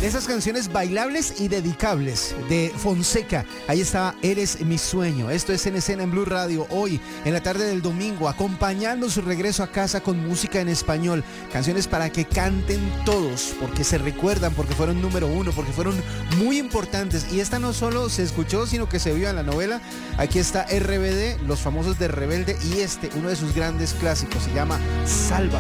de esas canciones bailables y dedicables de Fonseca. Ahí está, Eres mi sueño. Esto es En Escena en Blue Radio, hoy en la tarde del domingo, acompañando su regreso a casa con música en español. Canciones para que canten todos, porque se recuerdan, porque fueron número uno, porque fueron muy importantes. Y esta no solo se escuchó, sino que se vio en la novela. Aquí está RBD, los famosos de Rebelde, y uno de sus grandes clásicos, se llama Sálvame.